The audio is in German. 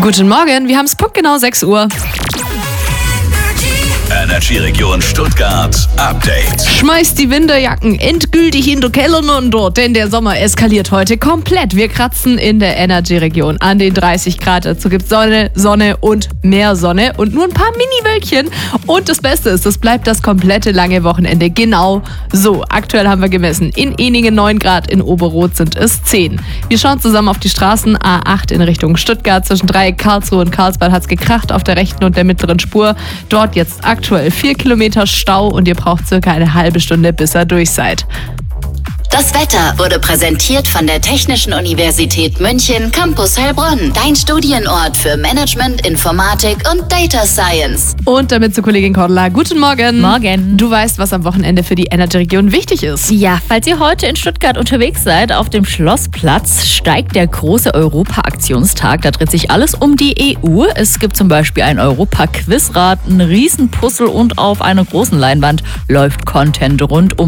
Guten Morgen, wir haben es punktgenau 6 Uhr. Energy Region Stuttgart Update. Schmeißt die Winterjacken endgültig in den Keller runter, denn der Sommer eskaliert heute komplett. Wir kratzen in der Energy Region an den 30 Grad. Dazu gibt es Sonne und mehr Sonne und nur ein paar Mini-Wölkchen. Und das Beste ist, es bleibt das komplette lange Wochenende genau so. Aktuell haben wir gemessen, in Ehningen 9 Grad, in Oberrot sind es 10. Wir schauen zusammen auf die Straßen. A8 in Richtung Stuttgart, zwischen Dreieck Karlsruhe und Karlsbad hat es gekracht auf der rechten und der mittleren Spur. Dort jetzt aktuell 4 Kilometer Stau und ihr braucht circa eine halbe Stunde, bis ihr durch seid. Das Wetter wurde präsentiert von der Technischen Universität München Campus Heilbronn. Dein Studienort für Management, Informatik und Data Science. Und damit zur Kollegin Cordula. Guten Morgen. Morgen. Du weißt, was am Wochenende für die Energy-Region wichtig ist. Ja, falls ihr heute in Stuttgart unterwegs seid, auf dem Schlossplatz steigt der große Europa-Aktionstag. Da dreht sich alles um die EU. Es gibt zum Beispiel ein Europa-Quizrad, ein Riesenpuzzle und auf einer großen Leinwand läuft Content rund um